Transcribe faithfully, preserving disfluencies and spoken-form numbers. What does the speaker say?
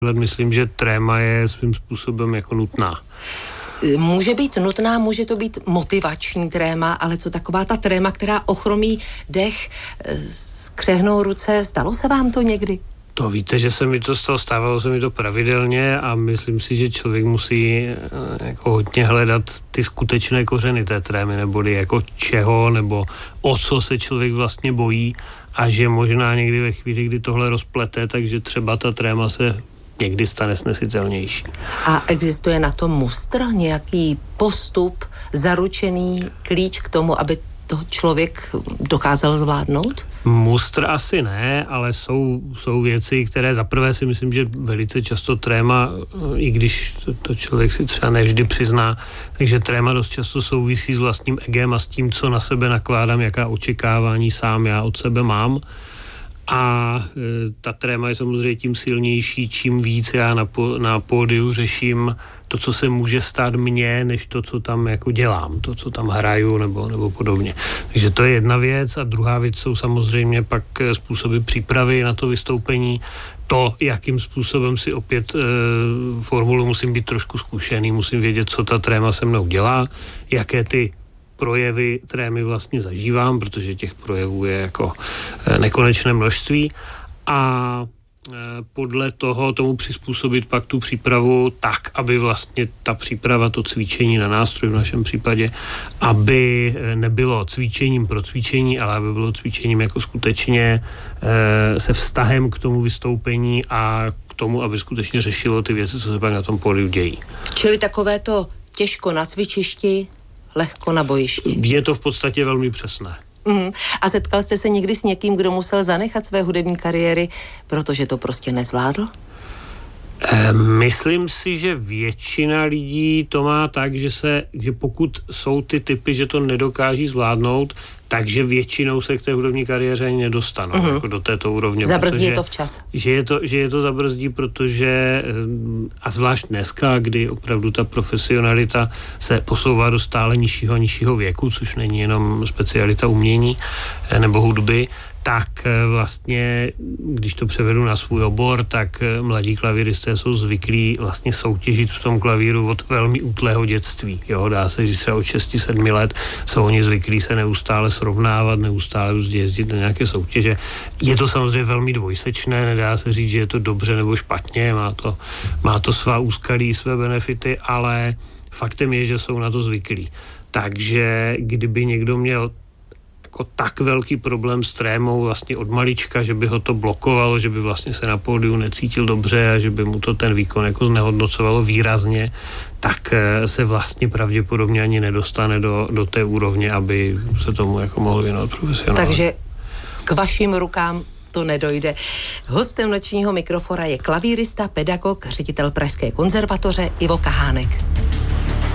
Myslím, že tréma je svým způsobem jako nutná. Může být nutná, může to být motivační tréma, ale co taková ta tréma, která ochromí dech, skřehnou ruce, stalo se vám to někdy? To víte, že se mi to stalo, stávalo se mi to pravidelně a myslím si, že člověk musí jako hodně hledat ty skutečné kořeny té trémy, neboli jako čeho, nebo o co se člověk vlastně bojí a že možná někdy ve chvíli, kdy tohle rozplete, takže třeba ta tréma se někdy stane snesitelnější. A existuje na to mustr, nějaký postup, zaručený klíč k tomu, aby to člověk dokázal zvládnout? Mustr asi ne, ale jsou, jsou věci, které zaprvé si myslím, že velice často tréma, i když to, to člověk si třeba nevždy přizná, takže tréma dost často souvisí s vlastním egem a s tím, co na sebe nakládám, jaká očekávání sám já od sebe mám. A e, ta tréma je samozřejmě tím silnější, čím víc já na, po, na pódiu řeším to, co se může stát mně, než to, co tam jako dělám, to, co tam hraju nebo, nebo podobně. Takže to je jedna věc a druhá věc jsou samozřejmě pak způsoby přípravy na to vystoupení. To, jakým způsobem si opět e, formulu musím být trošku zkušený, musím vědět, co ta tréma se mnou dělá, jaké ty projevy trémy vlastně zažívám, protože těch projevů je jako nekonečné množství a podle toho tomu přizpůsobit pak tu přípravu tak, aby vlastně ta příprava, to cvičení na nástroj v našem případě, aby nebylo cvičením pro cvičení, ale aby bylo cvičením jako skutečně se vztahem k tomu vystoupení a k tomu, aby skutečně řešilo ty věci, co se pak na tom pódiu dějí. Čili takové to těžko na cvičišti, lehko na bojišti. Je to v podstatě velmi přesné. Mm. A setkal jste se někdy s někým, kdo musel zanechat své hudební kariéry, protože to prostě nezvládl? E, myslím si, že většina lidí to má tak, že, se, že pokud jsou ty typy, že to nedokáží zvládnout, takže většinou se k té hudební kariéře ani nedostanou, mm-hmm. jako do této úrovně. Zabrzdí je to včas. Že je to, že je to zabrzdí, protože, a zvlášť dneska, kdy opravdu ta profesionalita se posouvá do stále nižšího a nižšího věku, což není jenom specialita umění nebo hudby, tak vlastně, když to převedu na svůj obor, tak mladí klavíristé jsou zvyklí vlastně soutěžit v tom klavíru od velmi útlého dětství. Jo, dá se říct, třeba od šesti sedmi let jsou oni zvyklí se neustále srovnávat, neustále jezdit na nějaké soutěže. Je to samozřejmě velmi dvojsečné, nedá se říct, že je to dobře nebo špatně, má to, má to svá úskalí, své benefity, ale faktem je, že jsou na to zvyklí. Takže kdyby někdo měl jako tak velký problém s trémou vlastně od malička, že by ho to blokovalo, že by vlastně se na pódiu necítil dobře a že by mu to ten výkon jako znehodnocovalo výrazně, tak se vlastně pravděpodobně ani nedostane do, do té úrovně, aby se tomu jako mohl věnovat profesionálně. Takže k vašim rukám to nedojde. Hostem nočního mikrofona je klavírista, pedagog, ředitel Pražské konzervatoře Ivo Kahánek.